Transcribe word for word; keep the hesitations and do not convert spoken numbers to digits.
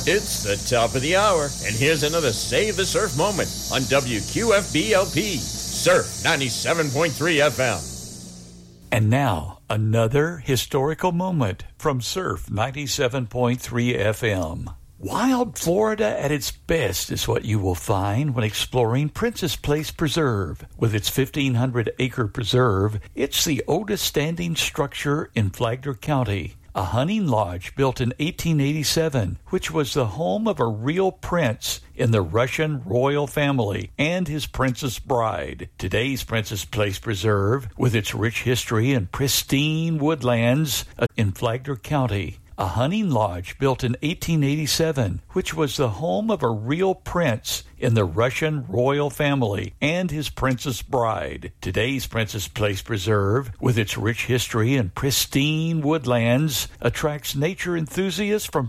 It's the top of the hour, and here's another Save the Surf moment on W Q F B L P, Surf ninety-seven point three F M. And now, another historical moment from Surf ninety-seven point three F M. Wild Florida at its best is what you will find when exploring Princess Place Preserve. With its fifteen hundred acre preserve, it's the oldest standing structure in Flagler County. A hunting lodge built in eighteen eighty-seven, which was the home of a real prince in the Russian royal family and his princess bride. Today's Princess Place Preserve, with its rich history and pristine woodlands in Flagler County. A hunting lodge built in eighteen eighty-seven, which was the home of a real prince in the Russian royal family and his princess bride. Today's Princess Place Preserve, with its rich history and pristine woodlands, attracts nature enthusiasts from